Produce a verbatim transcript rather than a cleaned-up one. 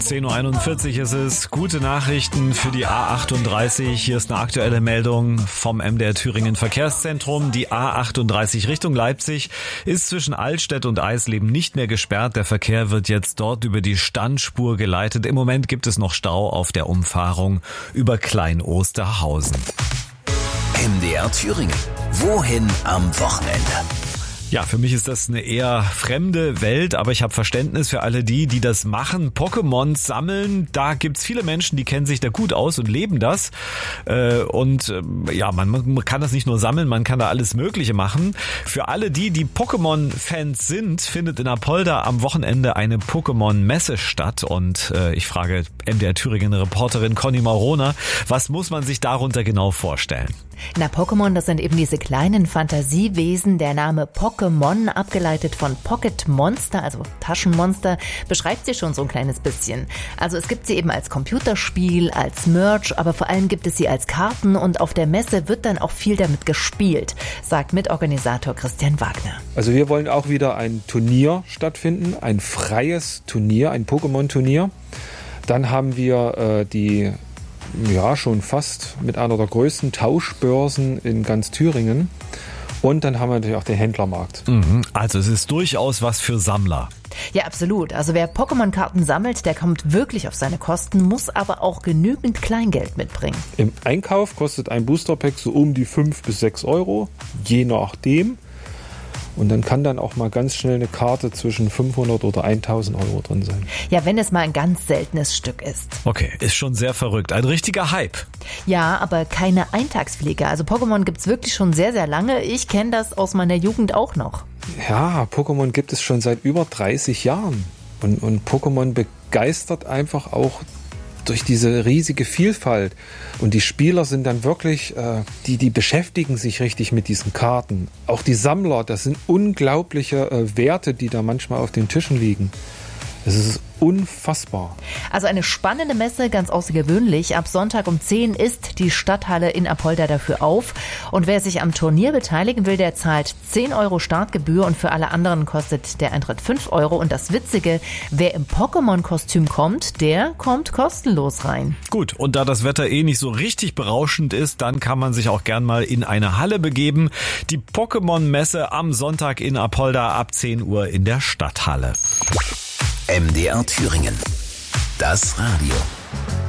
zehn Uhr einundvierzig ist es. Gute Nachrichten für die A achtunddreißig. Hier ist eine aktuelle Meldung vom M D R Thüringen Verkehrszentrum. Die A achtunddreißig Richtung Leipzig ist zwischen Altstedt und Eisleben nicht mehr gesperrt. Der Verkehr wird jetzt dort über die Standspur geleitet. Im Moment gibt es noch Stau auf der Umfahrung über Klein-Osterhausen. M D R Thüringen. Wohin am Wochenende? Ja, für mich ist das eine eher fremde Welt, aber ich habe Verständnis für alle die, die das machen. Pokémons sammeln, da gibt's viele Menschen, die kennen sich da gut aus und leben das. Und ja, man kann das nicht nur sammeln, man kann da alles Mögliche machen. Für alle die, die Pokémon-Fans sind, findet in Apolda am Wochenende eine Pokémon-Messe statt. Und ich frage M D R Thüringen-Reporterin Conny Maurona, was muss man sich darunter genau vorstellen? Na, Pokémon, das sind eben diese kleinen Fantasiewesen. Der Name Pokémon, abgeleitet von Pocket Monster, also Taschenmonster, beschreibt sie schon so ein kleines bisschen. Also es gibt sie eben als Computerspiel, als Merch, aber vor allem gibt es sie als Karten und auf der Messe wird dann auch viel damit gespielt, sagt Mitorganisator Christian Wagner. Also wir wollen auch wieder ein Turnier stattfinden, ein freies Turnier, ein Pokémon-Turnier. Dann haben wir äh, die ja schon fast mit einer der größten Tauschbörsen in ganz Thüringen. Und dann haben wir natürlich auch den Händlermarkt. Also es ist durchaus was für Sammler. Ja, absolut. Also wer Pokémon-Karten sammelt, der kommt wirklich auf seine Kosten, muss aber auch genügend Kleingeld mitbringen. Im Einkauf kostet ein Boosterpack so um die fünf bis sechs Euro, je nachdem. Und dann kann dann auch mal ganz schnell eine Karte zwischen fünfhundert oder tausend Euro drin sein. Ja, wenn es mal ein ganz seltenes Stück ist. Okay, ist schon sehr verrückt. Ein richtiger Hype. Ja, aber keine Eintagspflege. Also Pokémon gibt's wirklich schon sehr, sehr lange. Ich kenne das aus meiner Jugend auch noch. Ja, Pokémon gibt es schon seit über dreißig Jahren. Und, und Pokémon begeistert einfach auch durch diese riesige Vielfalt. Und die Spieler sind dann wirklich, äh, die, die beschäftigen sich richtig mit diesen Karten. Auch die Sammler, das sind unglaubliche äh, Werte, die da manchmal auf den Tischen liegen. Es ist unfassbar. Also eine spannende Messe, ganz außergewöhnlich. Ab Sonntag um zehn ist die Stadthalle in Apolda dafür auf. Und wer sich am Turnier beteiligen will, der zahlt zehn Euro Startgebühr und für alle anderen kostet der Eintritt fünf Euro. Und das Witzige, wer im Pokémon-Kostüm kommt, der kommt kostenlos rein. Gut, und da das Wetter eh nicht so richtig berauschend ist, dann kann man sich auch gern mal in eine Halle begeben. Die Pokémon-Messe am Sonntag in Apolda ab zehn Uhr in der Stadthalle. M D R Thüringen. Das Radio.